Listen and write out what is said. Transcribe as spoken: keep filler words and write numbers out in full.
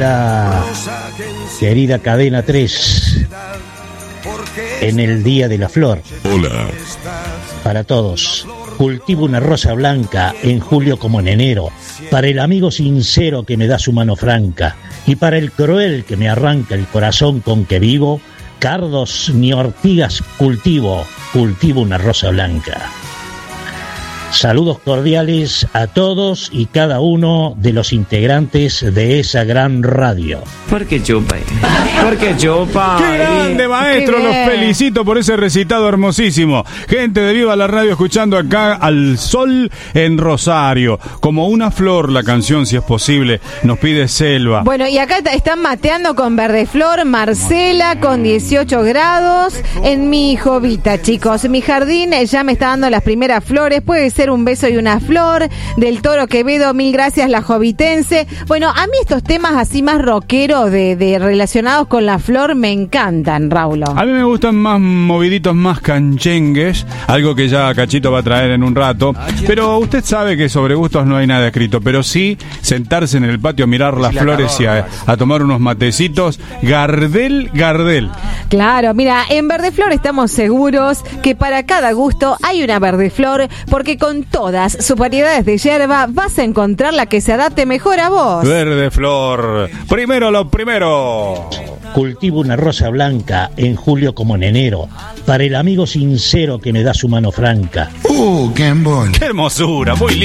Querida Cadena tres, en el Día de la Flor. Hola. Para todos, cultivo una rosa blanca en julio como en enero. Para el amigo sincero que me da su mano franca. Y para el cruel que me arranca el corazón con que vivo, cardos ni ortigas cultivo, cultivo una rosa blanca. Saludos cordiales a todos y cada uno de los integrantes de esa gran radio. ¿Por qué chupa? ¿Por qué chupa? ¡Qué grande, maestro! Los felicito por ese recitado hermosísimo. Gente de Viva la Radio escuchando acá al sol en Rosario. Como una flor la canción, si es posible, nos pide Selva. Bueno, y acá están mateando con Verdeflor, Marcela, con dieciocho grados, en mi jovita, chicos. Mi jardín ya me está dando las primeras flores, puede ser un beso y una flor, del Toro Quevedo, mil gracias, la jovitense. Bueno, a mí estos temas así más rockeros de, de relacionados con la flor me encantan, Raulo. A mí me gustan más moviditos, más canchengues, algo que ya Cachito va a traer en un rato, pero usted sabe que sobre gustos no hay nada escrito, pero sí sentarse en el patio a mirar las flores y a, a tomar unos matecitos. Gardel, Gardel. Claro, mira, en Verdeflor estamos seguros que para cada gusto hay una Verdeflor, porque con todas sus variedades de yerba vas a encontrar la que se adapte mejor a vos. Verdeflor, primero lo primero. Cultivo una rosa blanca en julio como en enero. Para el amigo sincero que me da su mano franca. Uh, qué embol. ¡Qué hermosura! Muy